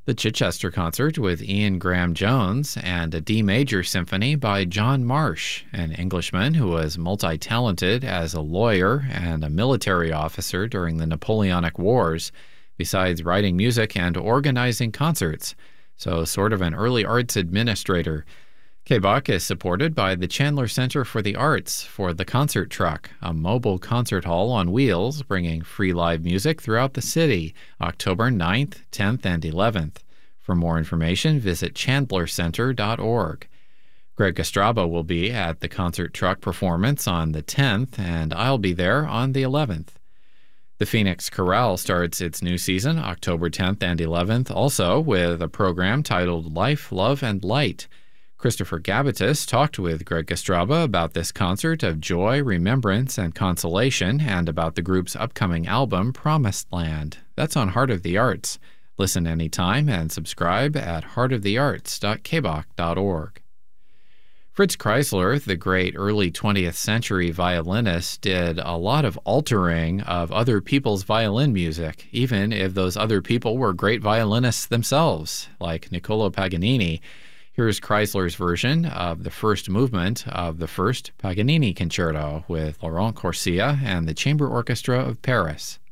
The Chichester Concert with Ian Graham-Jones, and a D major symphony by John Marsh, an Englishman who was multi-talented as a lawyer and a military officer during the Napoleonic Wars, besides writing music and organizing concerts, so sort of an early arts administrator. KBOC is supported by the Chandler Center for the Arts for the Concert Truck, a mobile concert hall on wheels bringing free live music throughout the city, October 9th, 10th, and 11th. For more information, visit chandlercenter.org. Greg Gastraba will be at the Concert Truck performance on the 10th, and I'll be there on the 11th. The Phoenix Chorale starts its new season October 10th and 11th, also with a program titled Life, Love, and Light. Christopher Gabatis talked with Greg Gastraba about this concert of joy, remembrance, and consolation, and about the group's upcoming album, Promised Land. That's on Heart of the Arts. Listen anytime and subscribe at heartofthearts.kbok.org. Fritz Kreisler, the great early 20th century violinist, did a lot of altering of other people's violin music, even if those other people were great violinists themselves, like Niccolò Paganini. Here's Kreisler's version of the first movement of the first Paganini Concerto with Laurent Corsia and the Chamber Orchestra of Paris.